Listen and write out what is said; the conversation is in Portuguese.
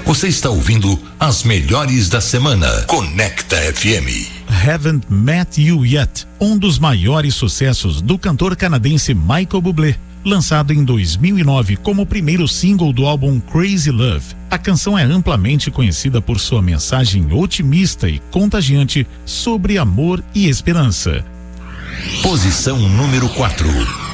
Você está ouvindo as melhores da semana. Conecta FM. Haven't Met You Yet, um dos maiores sucessos do cantor canadense Michael Bublé, lançado em 2009 como o primeiro single do álbum Crazy Love. A canção é amplamente conhecida por sua mensagem otimista e contagiante sobre amor e esperança. Posição número 4.